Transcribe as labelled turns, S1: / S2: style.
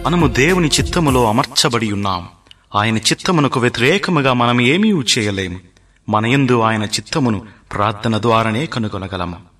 S1: మనము దేవుని చిత్తములో అమర్చబడి ఉన్నాం. ఆయన చిత్తమునకు వ్యతిరేకముగా మనం ఏమీ చేయలేము. మన యందు ఆయన చిత్తమును ప్రార్థన ద్వారానే కనుగొనగలము.